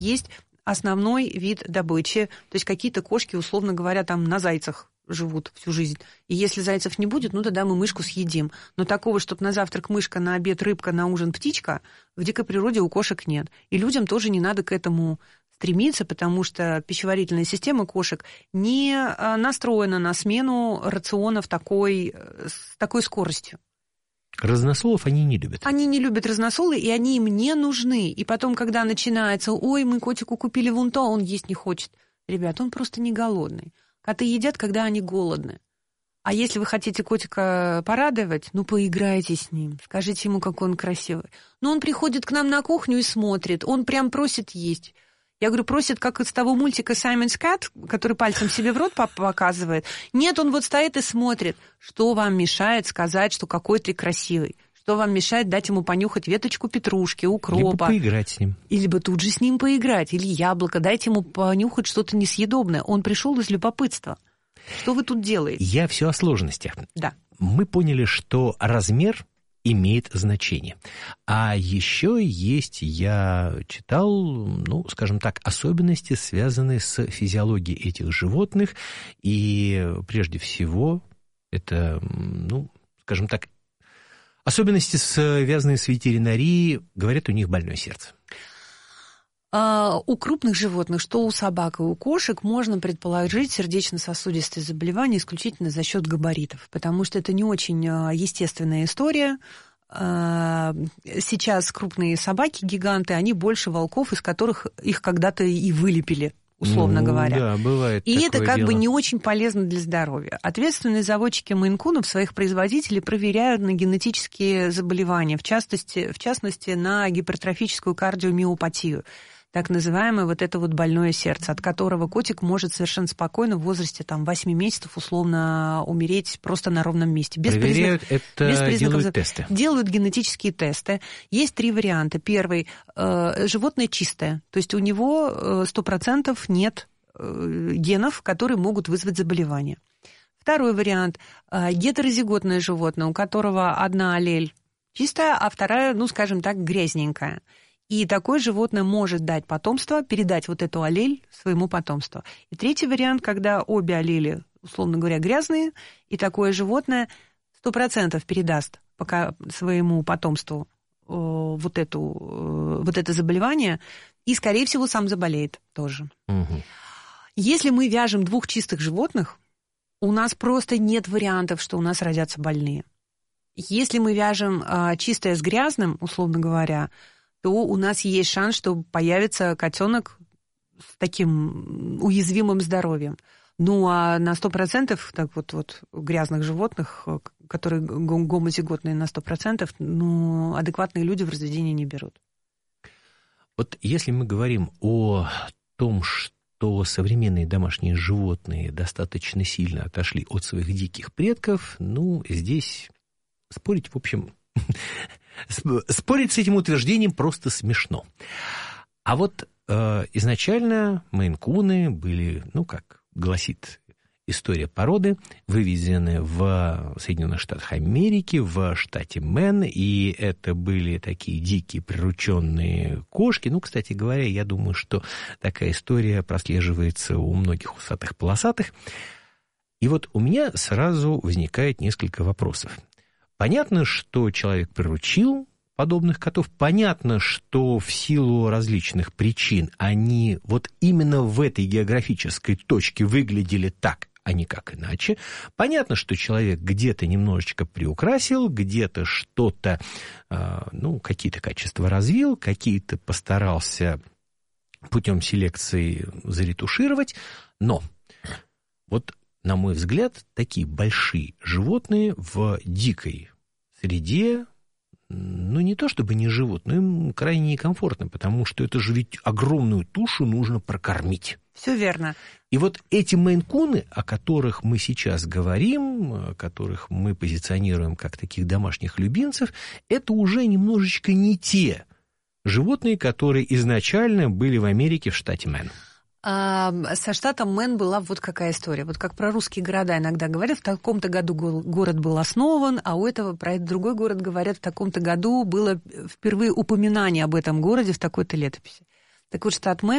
Есть основной вид добычи, то есть какие-то кошки, условно говоря, там на зайцах живут всю жизнь. И если зайцев не будет, ну тогда мы мышку съедим. Но такого, чтобы на завтрак мышка, на обед рыбка, на ужин птичка, в дикой природе у кошек нет. И людям тоже не надо к этому стремиться, потому что пищеварительная система кошек не настроена на смену рационов с такой скоростью. Разносолов они не любят. Они не любят разносолы, и они им не нужны. И потом, когда начинается, ой, мы котику купили вон то, а он есть не хочет. Ребят, он просто не голодный. Коты едят, когда они голодны. А если вы хотите котика порадовать, ну, поиграйте с ним, скажите ему, какой он красивый. Но он приходит к нам на кухню и смотрит, он прям просит есть. Я говорю, просит, как из того мультика «Саймон's Cat», который пальцем себе в рот показывает. Нет, он вот стоит и смотрит. Что вам мешает сказать, что какой ты красивый? Что вам мешает дать ему понюхать веточку петрушки, укропа? Либо поиграть с ним. Либо тут же с ним поиграть. Или яблоко. Дайте ему понюхать что-то несъедобное. Он пришел из любопытства. Что вы тут делаете? Я все о сложностях. Да. Мы поняли, что размер имеет значение. А еще есть, я читал, ну, скажем так, особенности, связанные с физиологией этих животных. И прежде всего это, ну, скажем так, особенности, связанные с ветеринарией, говорят, у них больное сердце. У крупных животных, что у собак и у кошек, можно предположить сердечно-сосудистые заболевания исключительно за счет габаритов, потому что это не очень естественная история. Сейчас крупные собаки, гиганты, они больше волков, из которых их когда-то и вылепили, условно говоря. Да, бывает и такое это как дело. бы не очень полезно для здоровья. Ответственные заводчики мейн-кунов своих производителей проверяют на генетические заболевания, в частности на гипертрофическую кардиомиопатию, так называемое вот это вот больное сердце, от которого котик может совершенно спокойно в возрасте там, 8 месяцев условно умереть просто на ровном месте. Проверяют это, делают тесты. Делают генетические тесты. Есть 3 варианта. Первый – животное чистое, то есть у него 100% нет генов, которые могут вызвать заболевание. Второй вариант – гетерозиготное животное, у которого одна аллель чистая, а вторая, ну, скажем так, грязненькая. И такое животное может дать потомство, передать вот эту аллель своему потомству. И третий вариант, когда обе аллели, условно говоря, грязные, и такое животное 100% передаст пока своему потомству вот это заболевание, и, скорее всего, сам заболеет тоже. Угу. Если мы вяжем 2 чистых животных, у нас просто нет вариантов, что у нас родятся больные. Если мы вяжем чистое с грязным, условно говоря, то у нас есть шанс, что появится котенок с таким уязвимым здоровьем. Ну, а на 100% так вот грязных животных, которые гомозиготные на 100%, ну, адекватные люди в разведение не берут. Вот если мы говорим о том, что современные домашние животные достаточно сильно отошли от своих диких предков, ну, здесь спорить, в общем... Спорить с этим утверждением просто смешно. А вот изначально мейн-куны были, ну, как гласит история породы, вывезены в Соединенных Штатах Америки, в штате Мэн, и это были такие дикие прирученные кошки. Ну, кстати говоря, я думаю, что такая история прослеживается у многих усатых-полосатых. И вот у меня сразу возникает несколько вопросов. Понятно, что человек приручил подобных котов. Понятно, что в силу различных причин они вот именно в этой географической точке выглядели так, а не как иначе. Понятно, что человек где-то немножечко приукрасил, где-то что-то, ну, какие-то качества развил, какие-то постарался путем селекции заретушировать. Но вот, на мой взгляд, такие большие животные в дикой среде, ну, не то чтобы не живут, но им крайне некомфортно, потому что это же ведь огромную тушу нужно прокормить. Все верно. И вот эти мейн-куны, о которых мы сейчас говорим, которых мы позиционируем как таких домашних любимцев, это уже немножечко не те животные, которые изначально были в Америке в штате Мэн. Со штатом Мэн была вот какая история. Вот как про русские города иногда говорят, в таком-то году город был основан, а про этот другой город говорят, в таком-то году было впервые упоминание об этом городе в такой-то летописи. Так вот, штат Мэн